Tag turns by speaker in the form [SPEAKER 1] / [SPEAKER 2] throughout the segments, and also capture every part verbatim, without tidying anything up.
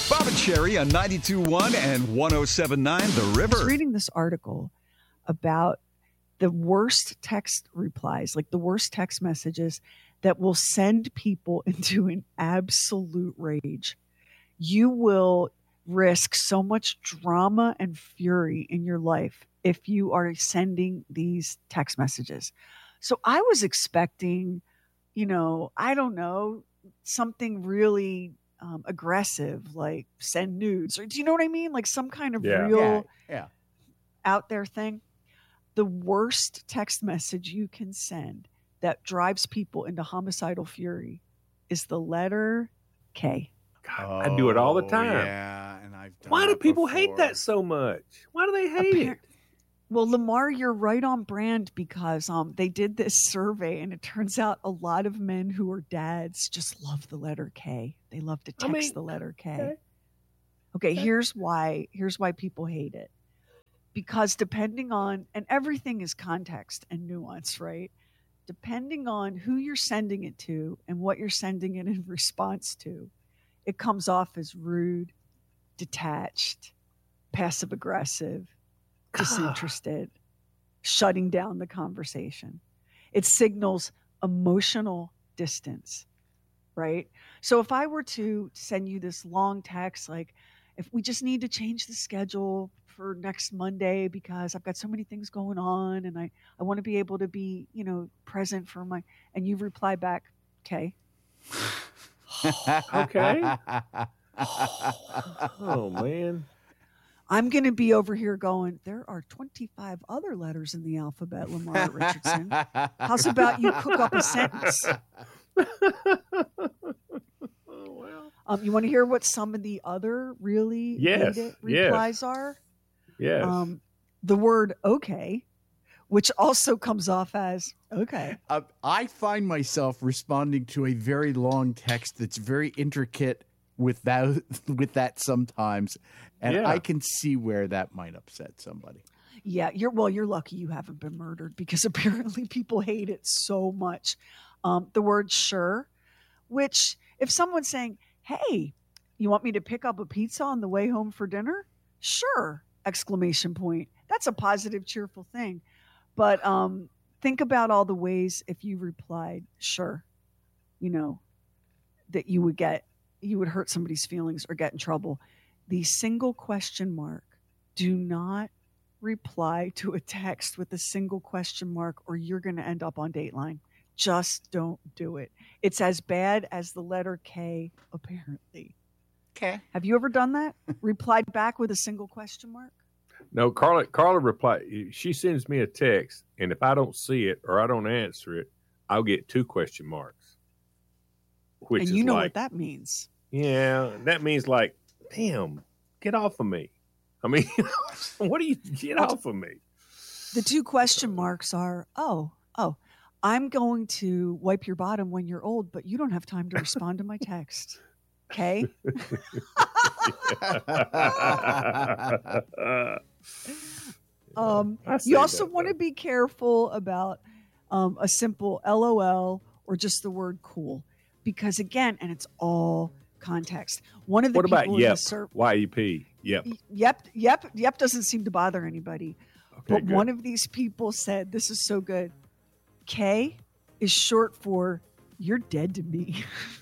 [SPEAKER 1] Bob and Sherry on ninety-two point one and one oh seven point nine The River.
[SPEAKER 2] I was reading this article about the worst text replies, like the worst text messages that will send people into an absolute rage. You will risk so much drama and fury in your life if you are sending these text messages. So I was expecting, you know, I don't know, something really um, aggressive, like send nudes, or do you know what I mean? Like some kind of
[SPEAKER 3] Yeah.
[SPEAKER 2] real
[SPEAKER 4] Yeah, yeah.
[SPEAKER 2] out there thing. The worst text message you can send that drives people into homicidal fury is the letter K.
[SPEAKER 3] God, I do it all the time.
[SPEAKER 4] Yeah, and I've done
[SPEAKER 3] Why do
[SPEAKER 4] it
[SPEAKER 3] people hate
[SPEAKER 4] before.
[SPEAKER 3] that so much? Why do they hate
[SPEAKER 2] Appar-
[SPEAKER 3] it?
[SPEAKER 2] Well, Lamar, you're right on brand because um, they did this survey, and it turns out a lot of men who are dads just love the letter K. They love to
[SPEAKER 3] I
[SPEAKER 2] text
[SPEAKER 3] mean,
[SPEAKER 2] the letter K.
[SPEAKER 3] okay.
[SPEAKER 2] Okay, here's why. Here's why people hate it. Because depending on, and everything is context and nuance, right? Depending on who you're sending it to and what you're sending it in response to, it comes off as rude, detached, passive aggressive, disinterested, shutting down the conversation. It signals emotional distance, right? So if I were to send you this long text, like, if we just need to change the schedule for next Monday because I've got so many things going on and I, I want to be able to be, you know, present for my, and you reply back, okay.
[SPEAKER 3] Okay. Oh, man.
[SPEAKER 2] I'm going to be over here going, there are twenty-five other letters in the alphabet, Lamar Richardson. How's about you cook up a sentence?
[SPEAKER 3] Oh, well.
[SPEAKER 2] Um, you want to hear what some of the other really
[SPEAKER 3] Yes,
[SPEAKER 2] hate it
[SPEAKER 3] yes.
[SPEAKER 2] replies are?
[SPEAKER 3] Yes.
[SPEAKER 2] Um, the word okay, which also comes off as okay.
[SPEAKER 4] Uh, I find myself responding to a very long text that's very intricate with that with that sometimes, and
[SPEAKER 3] Yeah.
[SPEAKER 4] I can see where that might upset somebody.
[SPEAKER 2] Yeah, you're well, you're lucky you haven't been murdered because apparently people hate it so much. Um, the word sure, which if someone's saying, hey, you want me to pick up a pizza on the way home for dinner? Sure, exclamation point. That's a positive, cheerful thing. But um, think about all the ways if you replied, sure, you know, that you would get, you would hurt somebody's feelings or get in trouble. The single question mark, do not reply to a text with a single question mark or you're going to end up on Dateline. Just don't do it. It's as bad as the letter K, apparently.
[SPEAKER 4] Okay.
[SPEAKER 2] Have you ever done that? Replied back with a single question mark?
[SPEAKER 3] No, Carla, Carla replied, she sends me a text, and if I don't see it or I don't answer it, I'll get two question marks. Which
[SPEAKER 2] And
[SPEAKER 3] is
[SPEAKER 2] you know
[SPEAKER 3] like,
[SPEAKER 2] what that means.
[SPEAKER 3] Yeah, that means like, damn, get off of me. I mean, what do you get off of me?
[SPEAKER 2] The two question marks are, oh, oh, I'm going to wipe your bottom when you're old, but you don't have time to respond to my text. Okay? um,
[SPEAKER 3] I say
[SPEAKER 2] you also
[SPEAKER 3] that,
[SPEAKER 2] want to
[SPEAKER 3] though.
[SPEAKER 2] be careful about um, a simple L O L or just the word cool. Because again, and it's all context. One of the
[SPEAKER 3] What
[SPEAKER 2] people
[SPEAKER 3] about
[SPEAKER 2] in the
[SPEAKER 3] yep?
[SPEAKER 2] sur-
[SPEAKER 3] Y E P. Yep.
[SPEAKER 2] Yep, yep, yep doesn't seem to bother anybody.
[SPEAKER 3] Okay,
[SPEAKER 2] But
[SPEAKER 3] good.
[SPEAKER 2] one of these people said, this is so good. K is short for you're dead to me.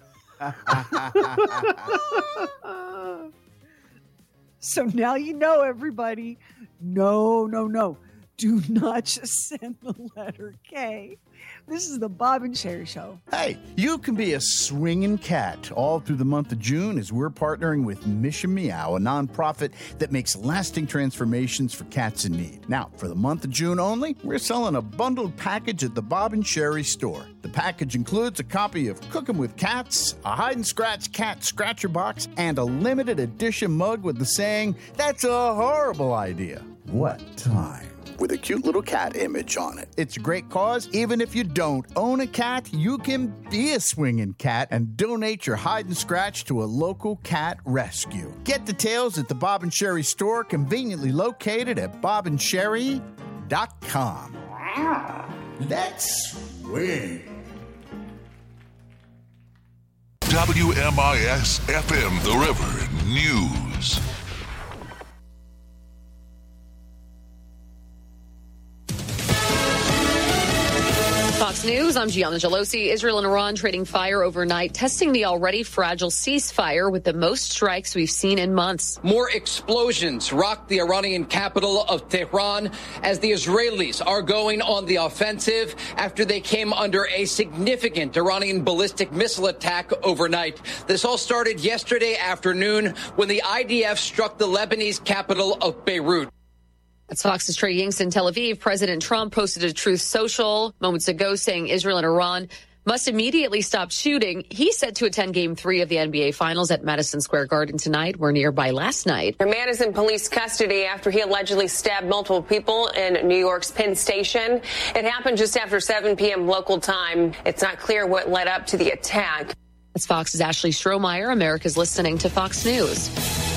[SPEAKER 2] So now you know, everybody. No, no, no. Do not just send the letter K. This is the Bob and Sherry Show.
[SPEAKER 4] Hey, you can be a swinging cat all through the month of June as we're partnering with Mission Meow, a nonprofit that makes lasting transformations for cats in need. Now, for the month of June only, we're selling a bundled package at the Bob and Sherry store. The package includes a copy of Cooking with Cats, a hide-and-scratch cat scratcher box, and a limited edition mug with the saying, "That's a horrible idea." What time? With a cute little cat image on it. It's a great cause. Even if you don't own a cat, you can be a swinging cat and donate your hide and scratch to a local cat rescue. Get details at the Bob and Sherry store, conveniently located at bob and sherry dot com. Let's swing.
[SPEAKER 5] W M I S F M The River, News.
[SPEAKER 6] Fox News, I'm Gianna Gelosi. Israel and Iran trading fire overnight, testing the already fragile ceasefire with the most strikes we've seen in months.
[SPEAKER 7] More explosions rocked the Iranian capital of Tehran as the Israelis are going on the offensive after they came under a significant Iranian ballistic missile attack overnight. This all started yesterday afternoon when the I D F struck the Lebanese capital of Beirut.
[SPEAKER 6] That's Fox's Trey Yingst in Tel Aviv. President Trump posted a Truth Social moments ago saying Israel and Iran must immediately stop shooting. He's set to attend Game three of the N B A Finals at Madison Square Garden tonight. We're nearby last night.
[SPEAKER 8] A man is in police custody after he allegedly stabbed multiple people in New York's Penn Station. It happened just after seven p.m. local time. It's not clear what led up to the attack.
[SPEAKER 6] That's Fox's Ashley Strohmeyer. America's listening to Fox News.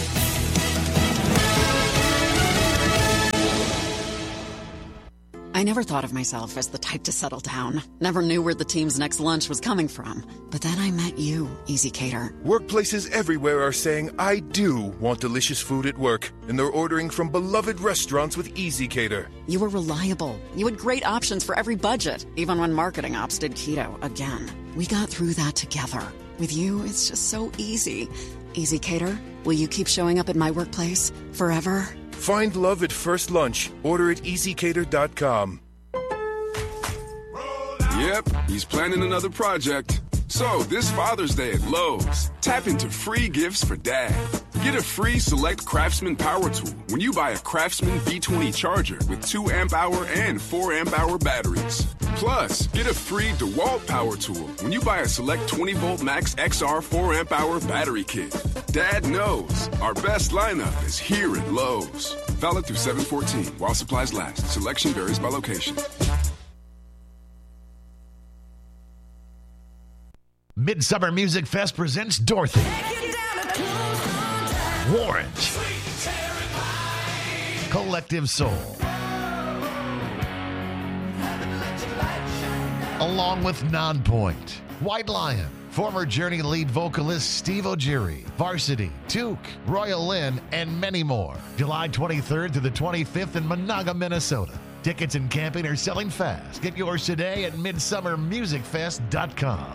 [SPEAKER 9] I never thought of myself as the type to settle down. Never knew where the team's next lunch was coming from. But then I met you, Easy Cater.
[SPEAKER 10] Workplaces everywhere are saying, I do want delicious food at work. And they're ordering from beloved restaurants with Easy Cater.
[SPEAKER 9] You were reliable. You had great options for every budget, even when marketing ops did keto again. We got through that together. With you, it's just so easy. Easy Cater, will you keep showing up at my workplace forever?
[SPEAKER 10] Find love at first lunch. Order at easy cater dot com.
[SPEAKER 11] Yep, he's planning another project. So, this Father's Day at Lowe's, tap into free gifts for Dad. Get a free Select Craftsman Power Tool when you buy a Craftsman B twenty charger with two amp hour and four amp hour batteries. Plus, get a free DeWalt Power Tool when you buy a Select twenty volt Max X R four amp hour battery kit. Dad knows our best lineup is here at Lowe's. Valid through seven fourteen while supplies last. Selection varies by location.
[SPEAKER 12] Midsummer Music Fest presents Dorothy, Warrant, Collective Soul, along with Nonpoint, White Lion, former Journey lead vocalist Steve Ogiri, Varsity, Took, Royal Lynn, and many more. July twenty-third to the twenty-fifth in Monaga, Minnesota. Tickets and camping are selling fast. Get yours today at midsummer music fest dot com.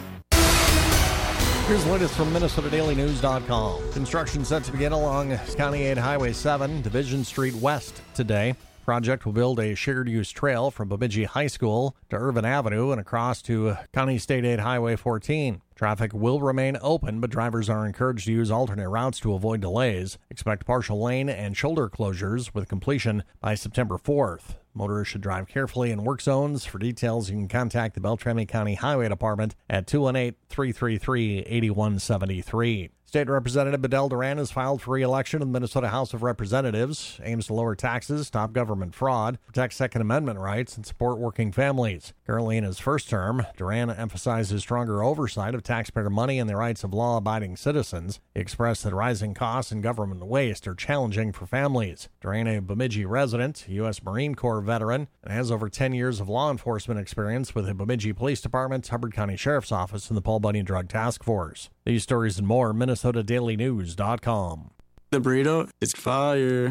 [SPEAKER 13] Here's the latest from Minnesota Daily News dot com. Construction set to begin along County eight Highway seven, Division Street West today. Project will build a shared-use trail from Bemidji High School to Irvin Avenue and across to County State eight Highway fourteen. Traffic will remain open, but drivers are encouraged to use alternate routes to avoid delays. Expect partial lane and shoulder closures with completion by September fourth. Motorists should drive carefully in work zones. For details, you can contact the Beltrami County Highway Department at two one eight, three three three, eight one seven three. State Representative Bedell Duran has filed for re-election in the Minnesota House of Representatives, aims to lower taxes, stop government fraud, protect Second Amendment rights, and support working families. Currently in his first term, Duran emphasizes stronger oversight of taxpayer money and the rights of law-abiding citizens. He expressed that rising costs and government waste are challenging for families. Duran, a Bemidji resident, U S Marine Corps veteran, and has over ten years of law enforcement experience with the Bemidji Police Department, Hubbard County Sheriff's Office, and the Paul Bunyan Drug Task Force. These stories and more, Minnesota Daily News dot com.
[SPEAKER 14] The burrito is fire.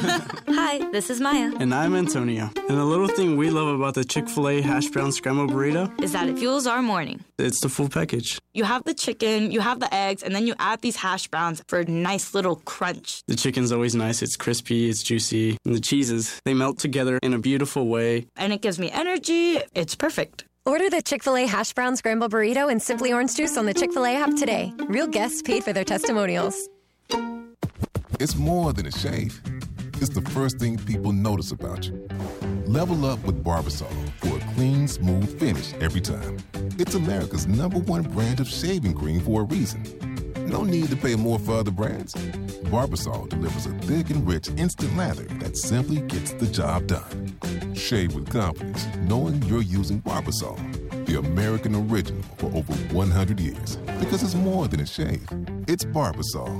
[SPEAKER 15] Hi, this is Maya.
[SPEAKER 14] And I'm Antonio. And the little thing we love about the Chick-fil-A hash brown scrambled burrito
[SPEAKER 15] is that it fuels our morning.
[SPEAKER 14] It's the full package.
[SPEAKER 15] You have the chicken, you have the eggs, and then you add these hash browns for a nice little crunch.
[SPEAKER 14] The chicken's always nice. It's crispy, it's juicy. And the cheeses, they melt together in a beautiful way.
[SPEAKER 15] And it gives me energy. It's perfect.
[SPEAKER 16] Order the Chick-fil-A Hash Brown Scramble Burrito and Simply Orange Juice on the Chick-fil-A app today. Real guests paid for their testimonials.
[SPEAKER 5] It's more than a shave. It's the first thing people notice about you. Level up with Barbasol for a clean, smooth finish every time. It's America's number one brand of shaving cream for a reason. No need to pay more for other brands. Barbasol delivers a thick and rich instant lather that simply gets the job done. Shave with confidence, knowing you're using Barbasol, the American original for over one hundred years. Because it's more than a shave. It's Barbasol.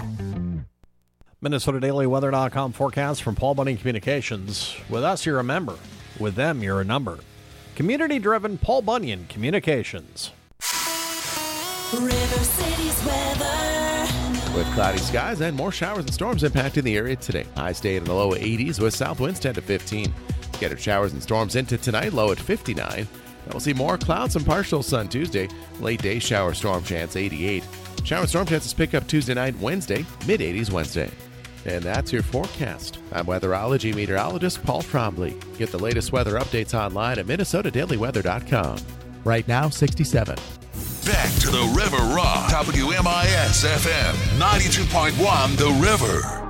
[SPEAKER 13] Minnesota Daily Weather dot com forecast from Paul Bunyan Communications. With us, you're a member. With them, you're a number. Community-driven Paul Bunyan Communications.
[SPEAKER 17] River City's weather. with cloudy skies and more showers and storms impacting the area today. High staying in the low eighties with south winds ten to fifteen. Scattered showers and storms into tonight, low at fifty-nine. And we'll see more clouds and partial sun Tuesday. Late day shower storm chance eighty-eight. Shower and storm chances pick up Tuesday night, Wednesday, mid eighties Wednesday. And that's your forecast. I'm weatherology meteorologist Paul Trombley. Get the latest weather updates online at minnesota daily weather dot com. Right now, sixty-seven.
[SPEAKER 18] Back to the River Rock. W M I S F M ninety-two point one The River.